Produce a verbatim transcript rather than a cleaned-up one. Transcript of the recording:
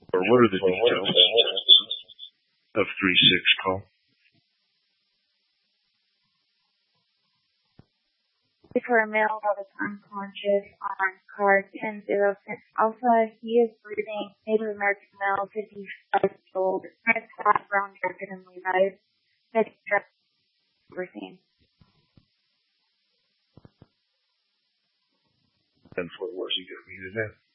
Or what are the details of three six call? For a male that is unconscious on card ten zero six Alpha, he is breathing, Native American male, fifty-five years old, red hat, brown jacket, and Levi's. Next step, we're seeing. And what was he going to be today?